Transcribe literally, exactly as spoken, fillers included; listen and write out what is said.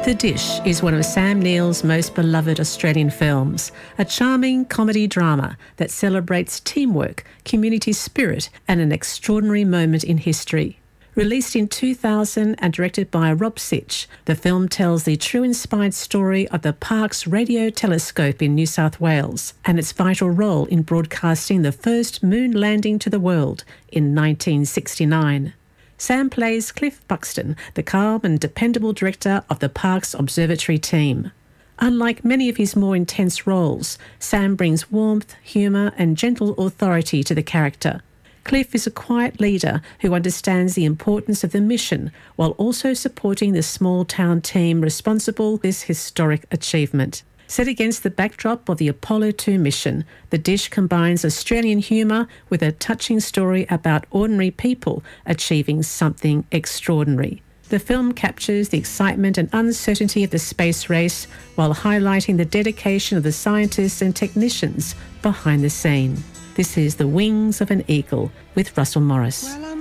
The Dish is one of Sam Neill's most beloved Australian films, a charming comedy drama that celebrates teamwork, community spirit and an extraordinary moment in history. Released in two thousand and directed by Rob Sitch, the film tells the true inspired story of the Parkes Radio Telescope in New South Wales and its vital role in broadcasting the first moon landing to the world in nineteen sixty-nine. Sam plays Cliff Buxton, the calm and dependable director of the Parkes Observatory team. Unlike many of his more intense roles, Sam brings warmth, humour and gentle authority to the character. Cliff is a quiet leader who understands the importance of the mission while also supporting the small-town team responsible for this historic achievement. Set against the backdrop of the Apollo two mission, The Dish combines Australian humour with a touching story about ordinary people achieving something extraordinary. The film captures the excitement and uncertainty of the space race while highlighting the dedication of the scientists and technicians behind the scene. This is The Wings of an Eagle with Russell Morris.